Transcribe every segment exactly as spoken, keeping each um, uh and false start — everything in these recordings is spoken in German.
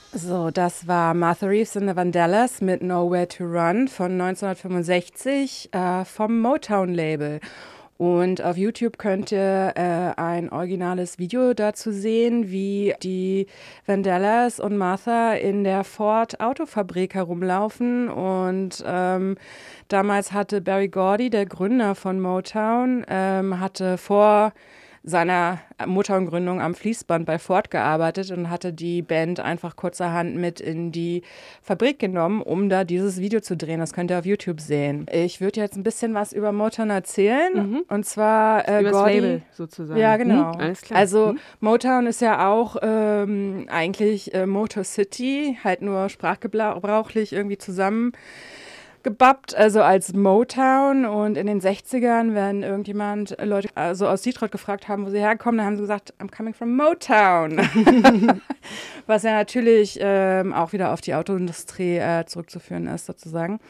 So, das war Martha Reeves and the Vandellas mit Nowhere to Run von neunzehnhundertfünfundsechzig äh, vom Motown-Label. Und auf YouTube könnt ihr äh, ein originales Video dazu sehen, wie die Vandellas und Martha in der Ford-Autofabrik herumlaufen. Und ähm, damals hatte Berry Gordy, der Gründer von Motown, ähm, hatte vor seiner Motown-Gründung am Fließband bei Ford gearbeitet und hatte die Band einfach kurzerhand mit in die Fabrik genommen, um da dieses Video zu drehen. Das könnt ihr auf YouTube sehen. Ich würde jetzt ein bisschen was über Motown erzählen. Mhm. Und zwar äh, über das Gordy, Label sozusagen. Ja, genau. Hm, alles klar. Also hm. Motown ist ja auch ähm, eigentlich äh, Motor City, halt nur sprachgebrauchlich irgendwie zusammen gebappt, also als Motown. Und in den sechzigern, wenn irgendjemand Leute also aus Detroit gefragt haben, wo sie herkommen, dann haben sie gesagt, I'm coming from Motown. Was ja natürlich ähm, auch wieder auf die Autoindustrie äh, zurückzuführen ist, sozusagen.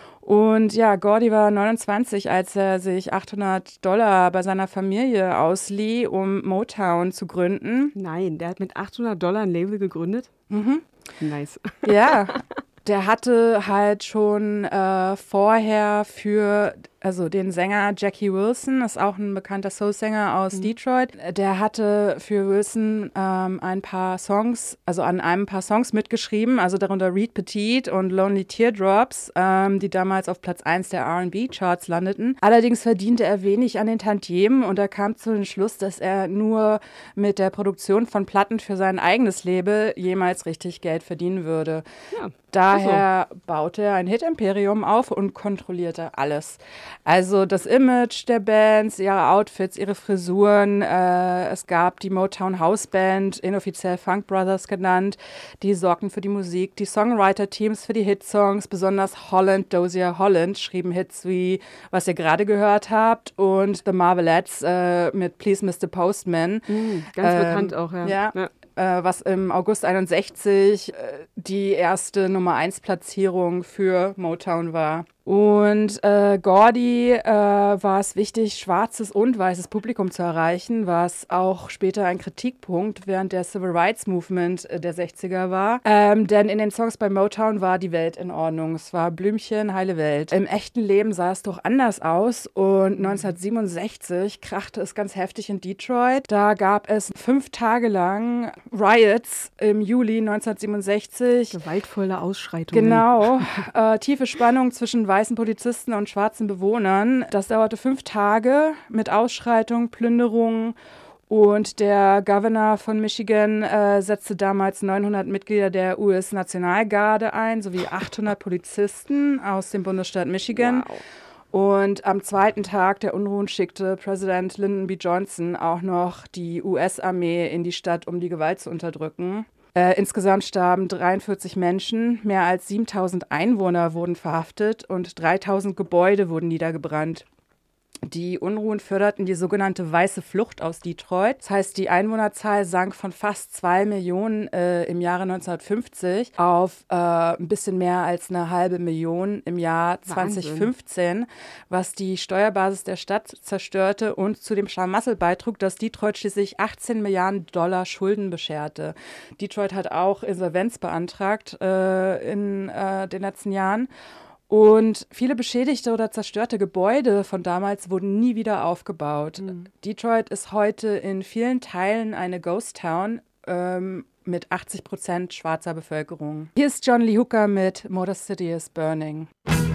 Und ja, Gordy war neunundzwanzig, als er sich achthundert Dollar bei seiner Familie auslieh, um Motown zu gründen. Nein, der hat mit achthundert Dollar ein Label gegründet? Mhm. Nice. Ja, der hatte halt schon äh, vorher für, also den Sänger Jackie Wilson, ist auch ein bekannter Soul-Sänger aus mhm. Detroit, der hatte für Wilson ähm, ein paar Songs, also an einem paar Songs mitgeschrieben, also darunter Reed Petite und Lonely Teardrops, ähm, die damals auf Platz eins der R and B-Charts landeten. Allerdings verdiente er wenig an den Tantiemen und er kam zu dem Schluss, dass er nur mit der Produktion von Platten für sein eigenes Label jemals richtig Geld verdienen würde. Ja. Daher so. baute er ein Hit-Imperium auf und kontrollierte alles. Also das Image der Bands, ihre Outfits, ihre Frisuren. Äh, es gab die Motown House Band, inoffiziell Funk Brothers genannt. Die sorgten für die Musik. Die Songwriter-Teams für die Hitsongs, besonders Holland, Dozier Holland, schrieben Hits wie, was ihr gerade gehört habt, und The Marvelettes äh, mit Please Mister Postman. Mhm, ganz ähm, bekannt auch, ja. ja. ja. Was im August einundsechzig die erste Nummer eins Platzierung für Motown war. Und äh, Gordy äh, war es wichtig, schwarzes und weißes Publikum zu erreichen, was auch später ein Kritikpunkt während der Civil Rights Movement der sechziger war. Ähm, denn in den Songs bei Motown war die Welt in Ordnung. Es war Blümchen, heile Welt. Im echten Leben sah es doch anders aus. Und neunzehnhundertsiebenundsechzig krachte es ganz heftig in Detroit. Da gab es fünf Tage lang Riots im Juli neunzehnhundertsiebenundsechzig. Gewaltvolle Ausschreitungen. Genau. äh, tiefe Spannung zwischen weißen Polizisten und schwarzen Bewohnern. Das dauerte fünf Tage mit Ausschreitungen, Plünderungen. Und der Governor von Michigan äh, setzte damals neunhundert Mitglieder der U S-Nationalgarde ein, sowie achthundert Polizisten aus dem Bundesstaat Michigan. Wow. Und am zweiten Tag der Unruhen schickte Präsident Lyndon B. Johnson auch noch die U S-Armee in die Stadt, um die Gewalt zu unterdrücken. Äh, insgesamt starben dreiundvierzig Menschen, mehr als siebentausend Einwohner wurden verhaftet und dreitausend Gebäude wurden niedergebrannt. Die Unruhen förderten die sogenannte Weiße Flucht aus Detroit. Das heißt, die Einwohnerzahl sank von fast zwei Millionen äh, im Jahre neunzehnhundertfünfzig auf äh, ein bisschen mehr als eine halbe Million im Jahr zweitausendfünfzehn, was die Steuerbasis der Stadt zerstörte und zu dem Schlamassel beitrug, dass Detroit schließlich achtzehn Milliarden Dollar Schulden bescherte. Detroit hat auch Insolvenz beantragt äh, in äh, den letzten Jahren. Und viele beschädigte oder zerstörte Gebäude von damals wurden nie wieder aufgebaut. Mhm. Detroit ist heute in vielen Teilen eine Ghost Town ähm, mit achtzig Prozent schwarzer Bevölkerung. Hier ist John Lee Hooker mit Motor City is Burning.